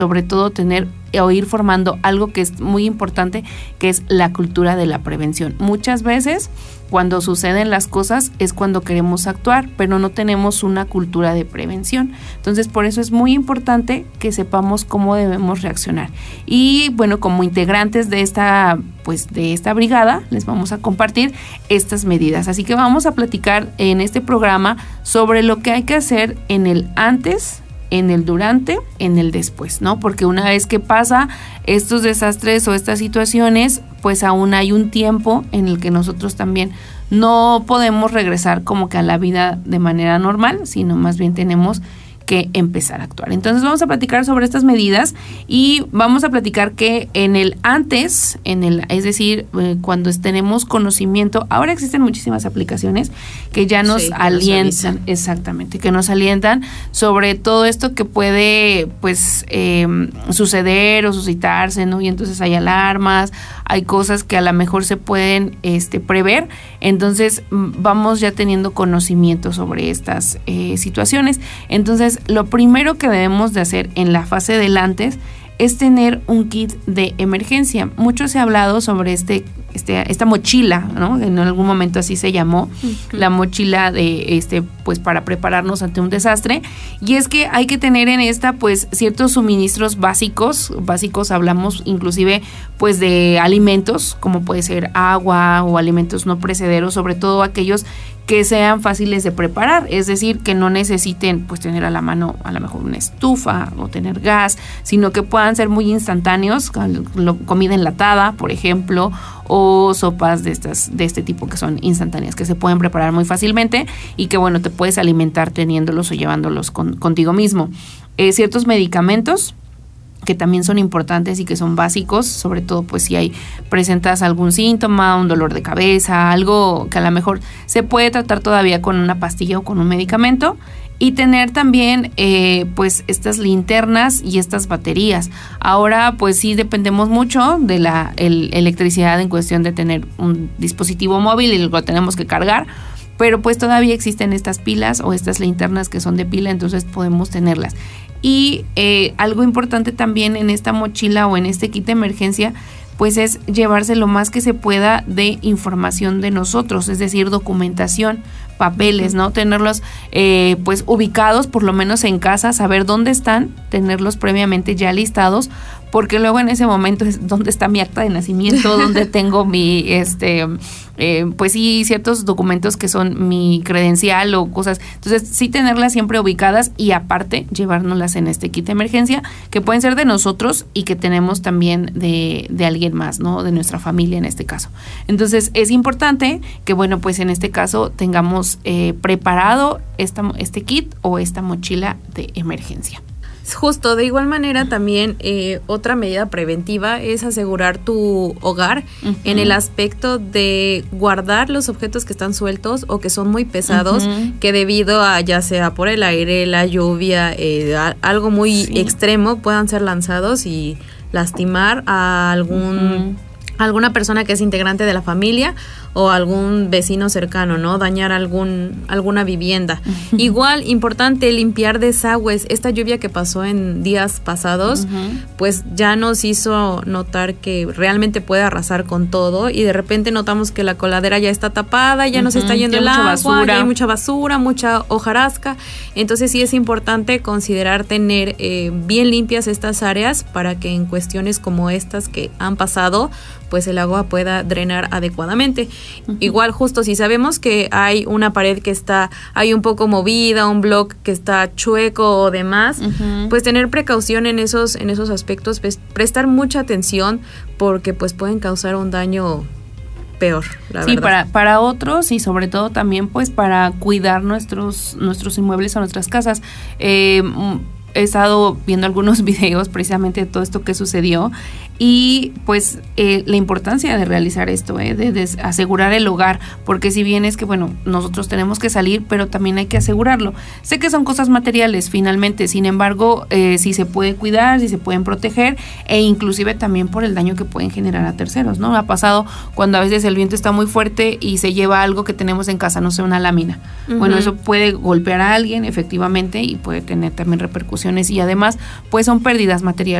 sobre todo tener o ir formando algo que es muy importante, que es la cultura de la prevención. Muchas veces cuando suceden las cosas es cuando queremos actuar, pero no tenemos una cultura de prevención. Entonces, por eso es muy importante que sepamos cómo debemos reaccionar. Y bueno, como integrantes de esta brigada, les vamos a compartir estas medidas. Así que vamos a platicar en este programa sobre lo que hay que hacer en el antes, en el durante, en el después, ¿no? Porque una vez que pasa estos desastres o estas situaciones, pues aún hay un tiempo en el que nosotros también no podemos regresar como que a la vida de manera normal, sino más bien tenemos que empezar a actuar. Entonces vamos a platicar sobre estas medidas y vamos a platicar que en el antes, es decir, cuando tenemos conocimiento, ahora existen muchísimas aplicaciones que ya nos alientan, exactamente, que nos alientan sobre todo esto que puede suceder o suscitarse, ¿no? Y entonces hay alarmas, hay cosas que a lo mejor se pueden prever, entonces vamos ya teniendo conocimiento sobre estas situaciones. Entonces, lo primero que debemos de hacer en la fase del antes es tener un kit de emergencia. Mucho se ha hablado sobre esta mochila, ¿no? En algún momento así se llamó, la mochila de para prepararnos ante un desastre. Y es que hay que tener en esta ciertos suministros básicos hablamos inclusive de alimentos, como puede ser agua o alimentos no perecederos, sobre todo aquellos que sean fáciles de preparar, es decir, que no necesiten tener a la mano a lo mejor una estufa o tener gas, sino que puedan ser muy instantáneos, comida enlatada, por ejemplo, o sopas de este tipo que son instantáneas, que se pueden preparar muy fácilmente y que te puedes alimentar teniéndolos o llevándolos contigo mismo. Ciertos medicamentos que también son importantes y que son básicos, sobre todo si presentas algún síntoma, un dolor de cabeza, algo que a lo mejor se puede tratar todavía con una pastilla o con un medicamento, y tener también estas linternas y estas baterías. Ahora sí dependemos mucho de la electricidad en cuestión de tener un dispositivo móvil y lo tenemos que cargar, pero todavía existen estas pilas o estas linternas que son de pila, entonces podemos tenerlas. Y algo importante también en esta mochila o en este kit de emergencia, es llevarse lo más que se pueda de información de nosotros, es decir, documentación, papeles, ¿no? Tenerlos ubicados, por lo menos en casa, saber dónde están, tenerlos previamente ya listados, porque luego en ese momento es dónde está mi acta de nacimiento, dónde tengo mi, ciertos documentos que son mi credencial o cosas. Entonces, sí tenerlas siempre ubicadas y aparte llevárnoslas en este kit de emergencia, que pueden ser de nosotros y que tenemos también de alguien más, ¿no? De nuestra familia en este caso. Entonces, es importante que, en este caso tengamos preparado este kit o esta mochila de emergencia. Justo, de igual manera también otra medida preventiva es asegurar tu hogar en el aspecto de guardar los objetos que están sueltos o que son muy pesados, que debido a ya sea por el aire, la lluvia, algo muy extremo puedan ser lanzados y lastimar a alguna persona que es integrante de la familia o algún vecino cercano, ¿no? Dañar alguna vivienda. Igual, importante, limpiar desagües. Esta lluvia que pasó en días pasados, ya nos hizo notar que realmente puede arrasar con todo y de repente notamos que la coladera ya está tapada, ya nos está yendo el agua, ya hay mucha basura, mucha hojarasca. Entonces sí es importante considerar tener bien limpias estas áreas para que en cuestiones como estas que han pasado, el agua pueda drenar adecuadamente. Igual, justo si sabemos que hay una pared que está ahí un poco movida, un bloque que está chueco o demás, tener precaución en esos aspectos, prestar mucha atención porque pueden causar un daño peor, la verdad. Sí, para otros y sobre todo también para cuidar nuestros inmuebles o nuestras casas. He estado viendo algunos videos precisamente de todo esto que sucedió y la importancia de realizar esto, de asegurar el hogar, porque si bien es que nosotros tenemos que salir, pero también hay que asegurarlo. Sé que son cosas materiales finalmente, sin embargo, si se puede cuidar, si se pueden proteger e inclusive también por el daño que pueden generar a terceros, ¿no? Ha pasado cuando a veces el viento está muy fuerte y se lleva algo que tenemos en casa, no sé, una lámina. Bueno, eso puede golpear a alguien efectivamente y puede tener también repercusiones precauciones y además pues son pérdidas materiales